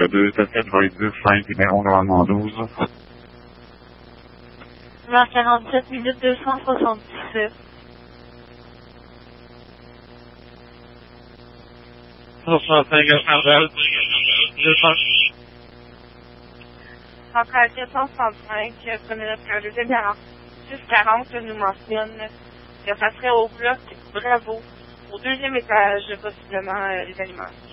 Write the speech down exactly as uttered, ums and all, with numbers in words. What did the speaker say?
deux sept sept, je vais dire cinq, numéro normalement douze. Vers quarante-sept minutes deux cent soixante-dix-sept. soixante-cinq, Los Angeles, deux cents. Encore quatre cent soixante-cinq, prenez notre cœur. Deuxième garant. six quarante nous mentionne que ça serait au bloc Bravo, au deuxième étage, possiblement, euh, les aliments.